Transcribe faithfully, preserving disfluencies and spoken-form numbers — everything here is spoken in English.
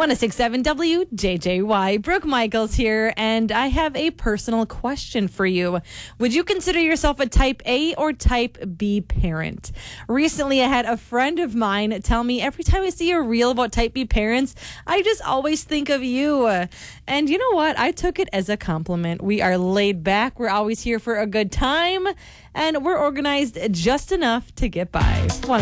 one oh six point seven W J J Y. Brooke Michaels here, and I have a personal question for you. Would you consider yourself a type A or type B parent? Recently, I had a friend of mine tell me every time I see a reel about type B parents, I just always think of you. And you know what? I took it as a compliment. We are laid back. We're always here for a good time, and we're organized just enough to get by.